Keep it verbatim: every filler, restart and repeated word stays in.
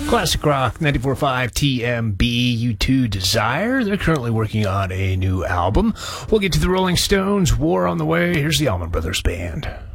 Classic Rock ninety-four point five T M B, U two Desire. They're currently working on a new album. We'll get to the Rolling Stones, War on the Way. Here's the Allman Brothers Band.